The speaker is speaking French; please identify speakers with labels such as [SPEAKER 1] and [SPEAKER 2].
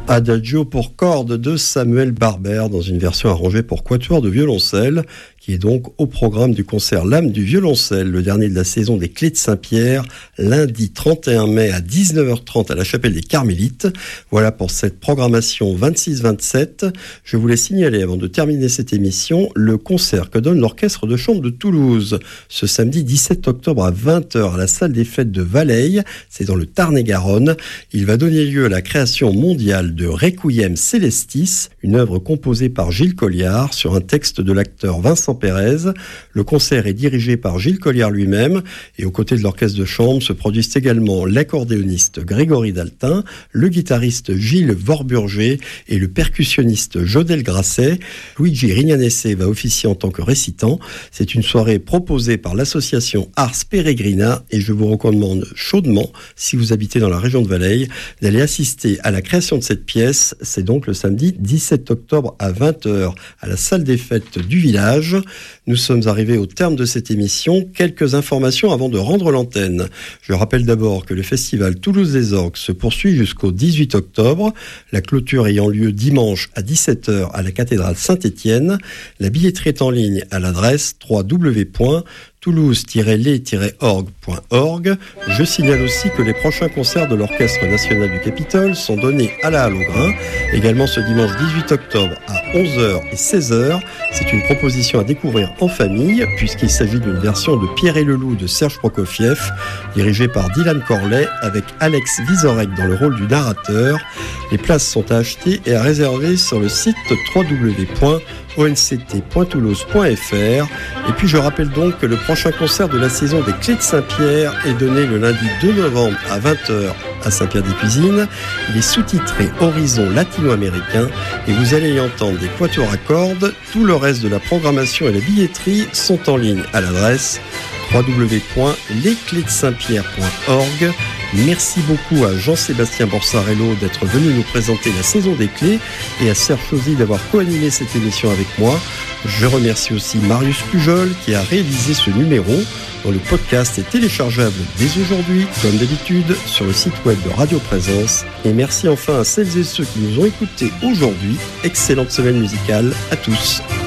[SPEAKER 1] Adagio pour cordes de Samuel Barber dans une version arrangée pour quatuor de violoncelle, qui est donc au programme du concert L'âme du violoncelle, le dernier de la saison des Clés de Saint-Pierre, lundi 31 mai à 19h30 à la chapelle des Carmélites. Voilà pour cette programmation 26-27. Je voulais signaler avant de terminer cette émission le concert que donne l'Orchestre de chambre de Toulouse ce samedi 17 octobre à 20h à la salle des fêtes de Valleilles, c'est dans le Tarn-et-Garonne. Il va donner lieu à la création mondiale de Requiem Celestis, une œuvre composée par Gilles Colliard sur un texte de l'acteur Vincent Pérez. Le concert est dirigé par Gilles Colliard lui-même et aux côtés de l'orchestre de chambre se produisent également l'accordéoniste Grégory Daltin, le guitariste Gilles Vorburger et le percussionniste Jodel Grasset. Luigi Rignanese va officier en tant que récitant. C'est une soirée proposée par l'association Ars Peregrina et je vous recommande chaudement, si vous habitez dans la région de Valleilles, d'aller assister à la création de cette pièce. C'est donc le samedi 17 octobre à 20h à la salle des fêtes du village. Nous sommes arrivés au terme de cette émission. Quelques informations avant de rendre l'antenne. Je rappelle d'abord que le festival Toulouse des Orgues se poursuit jusqu'au 18 octobre, la clôture ayant lieu dimanche à 17h à la cathédrale Saint-Étienne. La billetterie est en ligne à l'adresse www.toulouse-les-orgues.org. Je signale aussi que les prochains concerts de l'Orchestre national du Capitole sont donnés à la Halle au Grain, également ce dimanche 18 octobre à 11h et 16h. C'est une proposition à découvrir en famille, puisqu'il s'agit d'une version de Pierre et le Loup de Serge Prokofiev, dirigée par Dylan Corley, avec Alex Vizorek dans le rôle du narrateur. Les places sont à acheter et à réserver sur le site www.onct.toulouse.fr. Et puis je rappelle donc que le prochain concert de la saison des Clés de Saint-Pierre est donné le lundi 2 novembre à 20h à Saint-Pierre-des-Cuisines. Il est sous-titré Horizon latino-américain et vous allez y entendre des quatuors à cordes. Tout le reste de la programmation et la billetterie sont en ligne à l'adresse www.lesclésdesaintpierre.org. Merci beaucoup à Jean-Sébastien Borsarello d'être venu nous présenter la saison des Clés et à Serge Chauzy d'avoir co-animé cette émission avec moi. Je remercie aussi Marius Pujol qui a réalisé ce numéro dont le podcast est téléchargeable dès aujourd'hui, comme d'habitude, sur le site web de Radio Présence. Et merci enfin à celles et ceux qui nous ont écoutés aujourd'hui. Excellente semaine musicale à tous.